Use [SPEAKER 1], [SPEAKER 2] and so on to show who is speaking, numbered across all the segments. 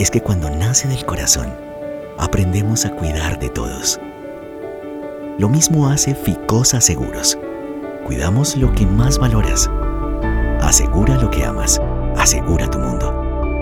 [SPEAKER 1] es que cuando nace del corazón, aprendemos a cuidar de todos. Lo mismo hace Ficosa Seguros. Cuidamos lo que más valoras. Asegura lo que amas. Asegura tu mundo.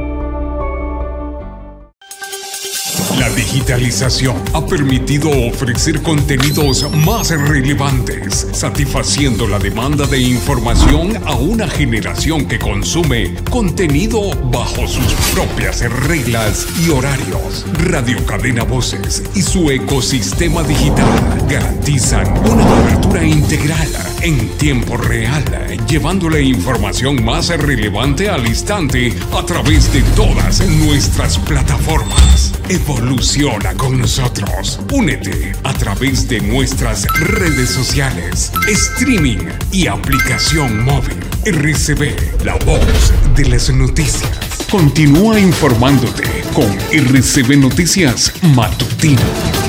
[SPEAKER 2] La digitalización ha permitido ofrecer contenidos más relevantes, satisfaciendo la demanda de información a una generación que consume contenido bajo sus propias reglas y horarios. Radio Cadena Voces y su ecosistema digital garantizan una cobertura integral en tiempo real, llevándole información más relevante al instante a través de todas nuestras plataformas. Evoluciona con nosotros. Únete a través de nuestras redes sociales, streaming y aplicación móvil. RCB, la voz de las noticias. Continúa informándote con RCB Noticias Matutino.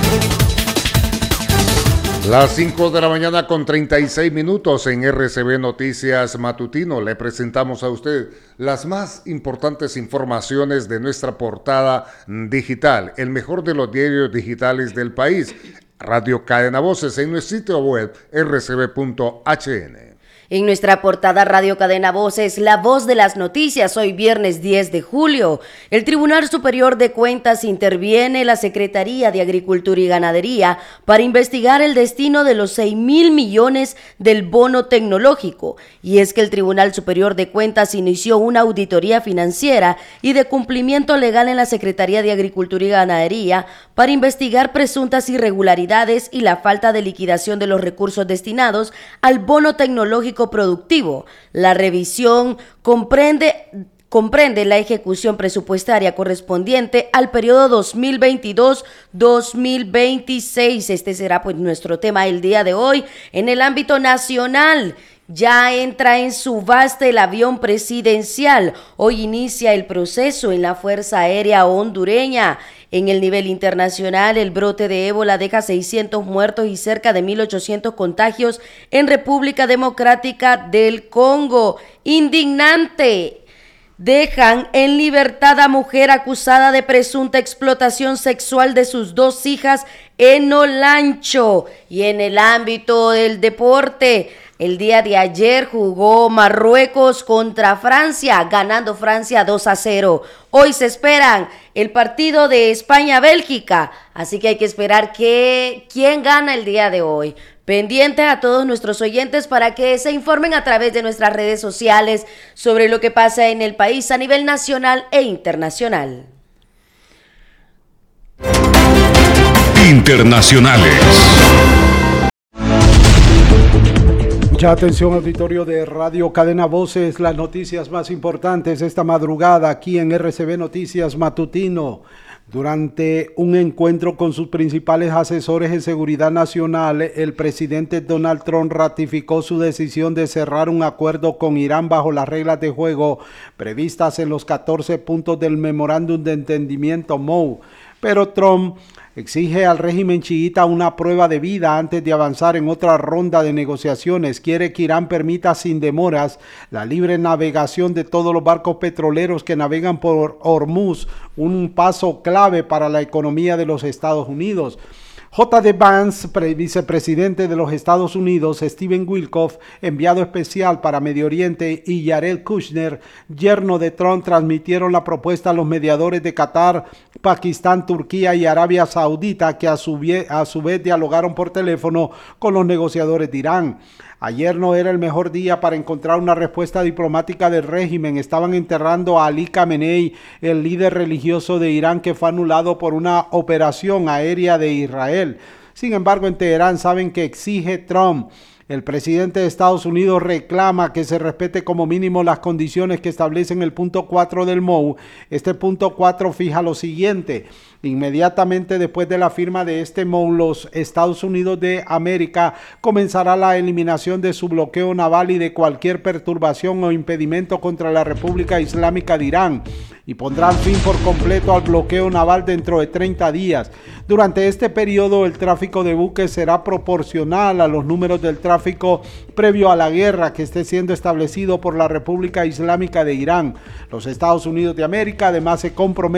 [SPEAKER 3] Las 5 de la mañana con 36 minutos en RCB Noticias Matutino. Le presentamos a usted las más importantes informaciones de nuestra portada digital, el mejor de los diarios digitales del país. Radio Cadena Voces en nuestro sitio web rcb.hn.
[SPEAKER 4] En nuestra portada Radio Cadena Voces, la voz de las noticias, hoy viernes 10 de julio. El Tribunal Superior de Cuentas interviene la Secretaría de Agricultura y Ganadería para investigar el destino de los 6.000 millones del bono tecnológico. Y es que el Tribunal Superior de Cuentas inició una auditoría financiera y de cumplimiento legal en la Secretaría de Agricultura y Ganadería para investigar presuntas irregularidades y la falta de liquidación de los recursos destinados al bono tecnológico productivo. La revisión comprende la ejecución presupuestaria correspondiente al periodo 2022-2026. Este será pues nuestro tema el día de hoy. En el ámbito nacional, ya entra en subasta el avión presidencial. Hoy inicia el proceso en la Fuerza Aérea Hondureña. En el nivel internacional, el brote de ébola deja 600 muertos y cerca de 1.800 contagios en República Democrática del Congo. Indignante. Dejan en libertad a mujer acusada de presunta explotación sexual de sus 2 hijas en Olancho. Y en el ámbito del deporte, el día de ayer jugó Marruecos contra Francia, ganando Francia 2-0. Hoy se esperan el partido de España-Bélgica, así que hay que esperar quién gana el día de hoy. Pendiente a todos nuestros oyentes para que se informen a través de nuestras redes sociales sobre lo que pasa en el país a nivel nacional e internacional.
[SPEAKER 2] Internacionales.
[SPEAKER 5] Mucha atención, auditorio de Radio Cadena Voces, las noticias más importantes esta madrugada aquí en RCB Noticias Matutino. Durante un encuentro con sus principales asesores en seguridad nacional, el presidente Donald Trump ratificó su decisión de cerrar un acuerdo con Irán bajo las reglas de juego previstas en los 14 puntos del memorándum de entendimiento MOU. Pero Trump exige al régimen chiita una prueba de vida antes de avanzar en otra ronda de negociaciones. Quiere que Irán permita sin demoras la libre navegación de todos los barcos petroleros que navegan por Hormuz, un paso clave para la economía de los Estados Unidos. J.D. Vance, vicepresidente de los Estados Unidos, Stephen Witkoff, enviado especial para Medio Oriente, y Jared Kushner, yerno de Trump, transmitieron la propuesta a los mediadores de Qatar, Pakistán, Turquía y Arabia Saudita, que a su vez dialogaron por teléfono con los negociadores de Irán. Ayer no era el mejor día para encontrar una respuesta diplomática del régimen. Estaban enterrando a Ali Khamenei, el líder religioso de Irán, que fue anulado por una operación aérea de Israel. Sin embargo, en Teherán saben que exige Trump. El presidente de Estados Unidos reclama que se respete como mínimo las condiciones que establecen el punto 4 del MOU. Este punto 4 fija lo siguiente: inmediatamente después de la firma de este MOU, los Estados Unidos de América comenzará la eliminación de su bloqueo naval y de cualquier perturbación o impedimento contra la República Islámica de Irán, y pondrán fin por completo al bloqueo naval dentro de 30 días. Durante este periodo, el tráfico de buques será proporcional a los números del tráfico previo a la guerra que esté siendo establecido por la República Islámica de Irán. Los Estados Unidos de América además se comprometen